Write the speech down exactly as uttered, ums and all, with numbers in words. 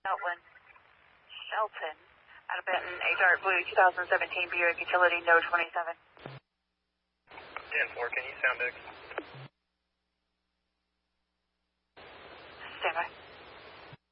Shelton. Shelton. Out of Benton, H R Blue, twenty seventeen Buick Utility, no twenty-seven. ten four, can you sound X?